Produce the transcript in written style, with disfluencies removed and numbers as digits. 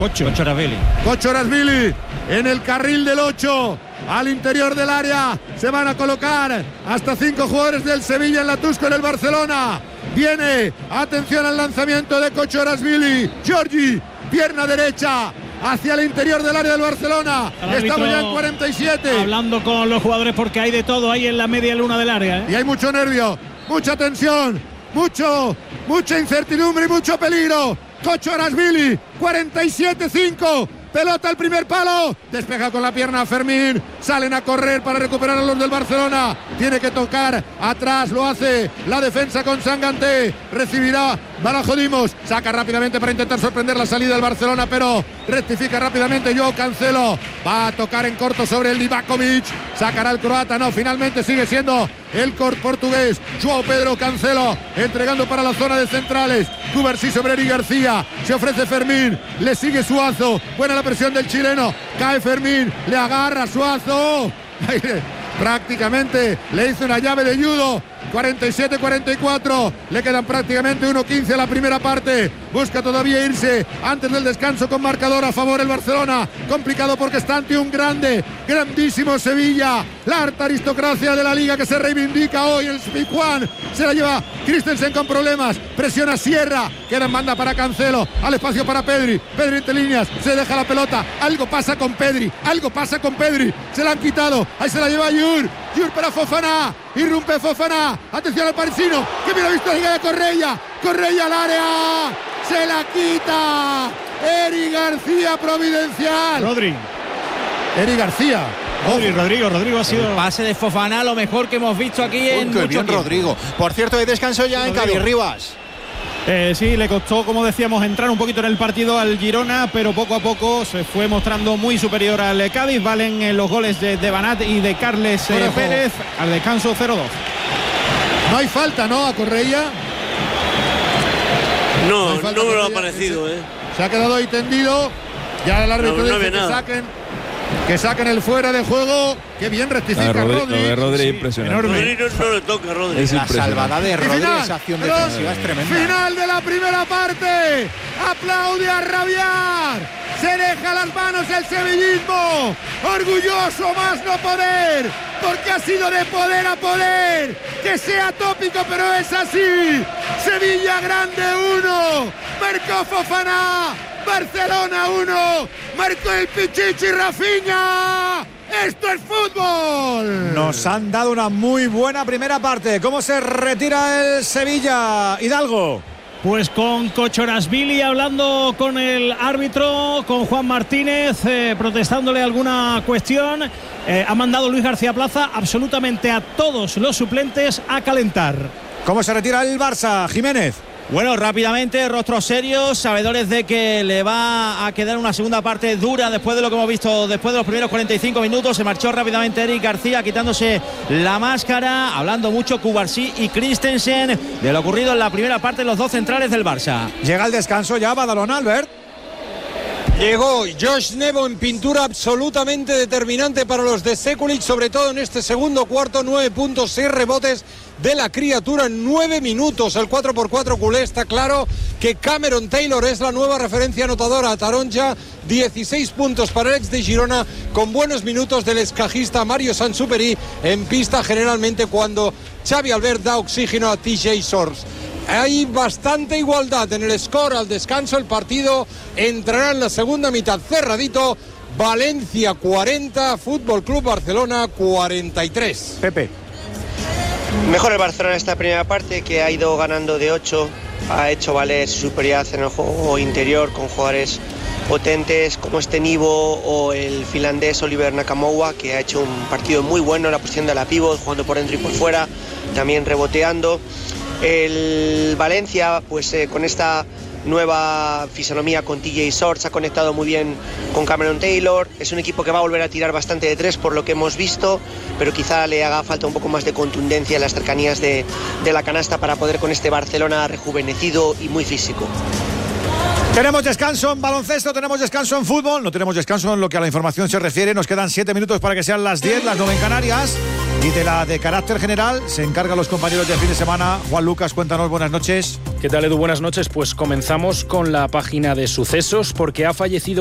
Kochorashvili en el carril del 8. Al interior del área se van a colocar hasta 5 jugadores del Sevilla en la Tusco en el Barcelona. Viene, atención al lanzamiento de Kochorashvili. Giorgi, pierna derecha hacia el interior del área del Barcelona. Estamos ya en 47. Hablando con los jugadores porque hay de todo ahí en la media luna del área. Y hay mucho nervio, mucha tensión, mucha incertidumbre y mucho peligro. Kochorashvili, 47-5. Pelota al primer palo, despeja con la pierna Fermín, salen a correr para recuperar a los del Barcelona, tiene que tocar atrás, lo hace la defensa con Sanganté, recibirá Barajo Dimos, saca rápidamente para intentar sorprender la salida del Barcelona, pero rectifica rápidamente Joao Cancelo, va a tocar en corto sobre el Livakovic, sacará el croata, no, finalmente sigue siendo el portugués, Joao Pedro Cancelo, entregando para la zona de centrales, Cubarsí sobre Eric García, se ofrece Fermín, le sigue Suazo, buena la presión del chileno, cae Fermín, le agarra Suazo, prácticamente le hizo una llave de judo. 47-44, le quedan prácticamente 1:15 a la primera parte, busca todavía irse antes del descanso con marcador a favor el Barcelona, complicado porque está ante un grandísimo Sevilla, la alta aristocracia de la liga que se reivindica hoy, el Pizjuán, se la lleva Christensen con problemas, presiona Sierra, queda en banda para Cancelo, al espacio para Pedri entre líneas, se deja la pelota, algo pasa con Pedri, se la han quitado, ahí se la lleva Jur para Fofana, irrumpe Fofana, atención al parisino, que mira visto de Correia al área, se la quita Eric García providencial. Eric García. Rodrigo ha sido el pase de Fofana, lo mejor que hemos visto aquí en mucho tiempo. Rodrigo. Por cierto, hay descanso ya en Cádiz, Rivas. Sí, le costó, como decíamos, entrar un poquito en el partido al Girona, pero poco a poco se fue mostrando muy superior al Cádiz. Valen los goles de Banat y de Carles Pérez. Al descanso 0-2. No hay falta, ¿no? A Correia. No me lo ha parecido, Se ha quedado ahí tendido. Ya el árbitro dice que saquen el fuera de juego. Qué bien rectifica Rodri. Rodri impresionante. Rodri no le toca a Rodri. La salvada de Rodri, esa acción defensiva es tremenda. Final de la primera parte. Aplaude a rabiar. Se deja las manos el sevillismo. Orgulloso más no poder. Porque ha sido de poder a poder. Que sea tópico, pero es así. Sevilla grande 1. Marcó Fofana. Barcelona 1. Marcó el Pichichi Rafinha. ¡Esto es fútbol! Nos han dado una muy buena primera parte. ¿Cómo se retira el Sevilla, Hidalgo? Pues con Kochorashvili hablando con el árbitro, con Juan Martínez, protestándole alguna cuestión. Ha mandado Luis García Plaza absolutamente a todos los suplentes a calentar. ¿Cómo se retira el Barça, Jiménez? Bueno, rápidamente, rostros serios, sabedores de que le va a quedar una segunda parte dura después de lo que hemos visto después de los primeros 45 minutos. Se marchó rápidamente Eric García quitándose la máscara, hablando mucho Cubarsí y Christensen de lo ocurrido en la primera parte de los dos centrales del Barça. Llega el descanso ya, Badalona, Albert. Llegó Josh Nebo en pintura absolutamente determinante para los de Sekulic, sobre todo en este segundo cuarto, 9 puntos, 6 rebotes de la criatura en 9 minutos. El 4x4 culé, está claro que Cameron Taylor es la nueva referencia anotadora. Taronja, 16 puntos para el ex de Girona, con buenos minutos del escajista Mario Sansuperi en pista, generalmente cuando Xavi Albert da oxígeno a TJ Shorts. Hay bastante igualdad en el score al descanso. El partido entrará en la segunda mitad cerradito. Valencia 40, Fútbol Club Barcelona 43. Pepe. Mejor el Barcelona esta primera parte, que ha ido ganando de 8, ha hecho valer su superioridad en el juego interior con jugadores potentes como este Nivo o el finlandés Oliver Nakamoua, que ha hecho un partido muy bueno en la posición de la pívot, jugando por dentro y por fuera, también reboteando. El Valencia, pues con esta nueva fisonomía con TJ Shorts, ha conectado muy bien con Cameron Taylor. Es un equipo que va a volver a tirar bastante de 3 por lo que hemos visto, pero quizá le haga falta un poco más de contundencia en las cercanías de la canasta para poder con este Barcelona rejuvenecido y muy físico. Tenemos descanso en baloncesto, tenemos descanso en fútbol, no tenemos descanso en lo que a la información se refiere. Nos quedan 7 minutos para que sean las 10, las 9 en Canarias. Y de la de carácter general se encargan los compañeros de fin de semana. Juan Lucas, cuéntanos, buenas noches. ¿Qué tal, Edu? Buenas noches. Pues comenzamos con la página de sucesos porque ha fallecido